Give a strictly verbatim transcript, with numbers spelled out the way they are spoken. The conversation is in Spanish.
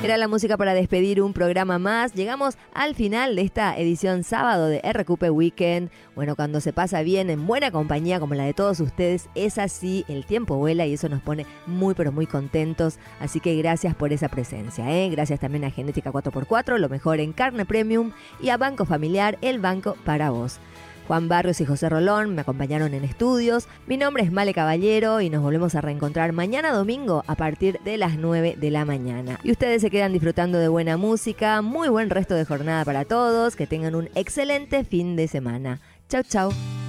Era la música para despedir un programa más. Llegamos al final de esta edición sábado de R Q P Weekend. Bueno, cuando se pasa bien en buena compañía como la de todos ustedes, es así, el tiempo vuela y eso nos pone muy pero muy contentos. Así que gracias por esa presencia, ¿eh? Gracias también a Genética cuatro por cuatro, lo mejor en carne premium, y a Banco Familiar, el banco para vos. Juan Barrios y José Rolón me acompañaron en estudios. Mi nombre es Male Caballero y nos volvemos a reencontrar mañana domingo a partir de las nueve de la mañana. Y ustedes se quedan disfrutando de buena música. Muy buen resto de jornada para todos. Que tengan un excelente fin de semana. Chau, chau.